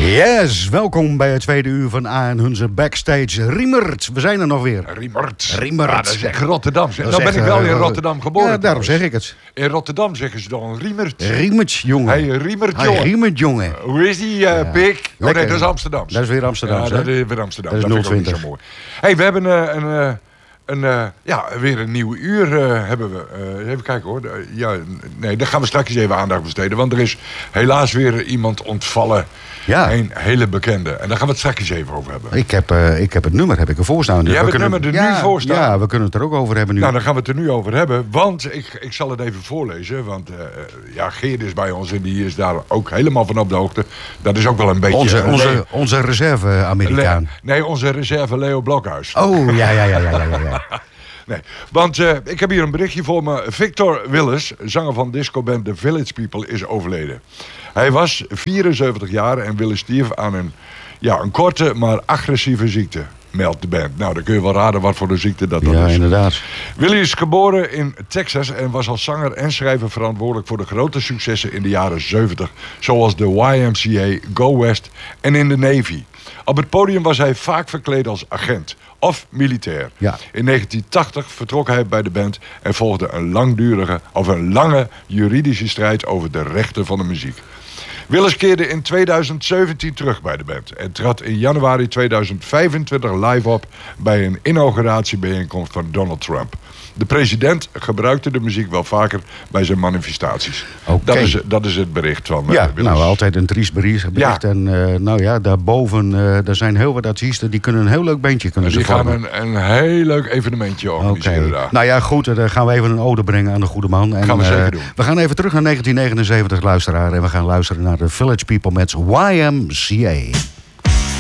Yes, welkom bij het tweede uur van A.N. Hunze Backstage. Riemert, we zijn er nog weer. Riemert. Riemert. Ja, dat is echt Rotterdam. Dat Nou ben ik wel in Rotterdam geboren. Ja, daarom zeg ik het. In Rotterdam zeggen ze dan Riemert. Riemert, jongen. Hey, Riemert, jongen. Hey, Riemert, jongen. Hoe is die, Pik? Oh nee, dat is Amsterdam. Dat is weer Amsterdam. Ja, dat is weer Amsterdam. Dat is vind ik ook 020. niet zo mooi. Hey, we hebben weer een nieuw uur hebben we. Even kijken hoor. Daar gaan we straks even aandacht besteden. Want er is helaas weer iemand ontvallen. Ja. Een hele bekende. En daar gaan we het straks even over hebben. Ik heb het nummer ervoor staan. Je hebt het nummer er nu voor staan? Ja, we kunnen het er ook over hebben nu. Nou, dan gaan we het er nu over hebben. Want ik zal het even voorlezen. Want Geert is bij ons en die is daar ook helemaal van op de hoogte. Dat is ook wel een beetje... Onze reserve-Amerikaan. Nee, onze reserve Leo Blokhuis. Oh, ja. Nee, want ik heb hier een berichtje voor me. Victor Willis, zanger van discoband The Village People, is overleden. Hij was 74 jaar en Willis stierf aan een korte maar agressieve ziekte, meldt de band. Nou, dan kun je wel raden wat voor een ziekte dat is. Ja, inderdaad. Willy is geboren in Texas en was als zanger en schrijver verantwoordelijk voor de grote successen in de jaren 70. Zoals de YMCA, Go West en in de Navy. Op het podium was hij vaak verkleed als agent of militair. Ja. In 1980 vertrok hij bij de band en volgde een lange juridische strijd over de rechten van de muziek. Willis keerde in 2017 terug bij de band en trad in januari 2025 live op bij een inauguratiebijeenkomst van Donald Trump. De president gebruikte de muziek wel vaker bij zijn manifestaties. Okay. Dat is het bericht van Ja, Willis. nou, altijd een triest bericht. Ja. En daarboven, er zijn heel wat artiesten die kunnen een heel leuk bandje Die gaan vormen. een heel leuk evenementje organiseren daar. Nou ja, goed, dan gaan we even een ode brengen aan de goede man. En, Gaan we zeker doen. We gaan even terug naar 1979, luisteraar. En we gaan luisteren naar de Village People met YMCA.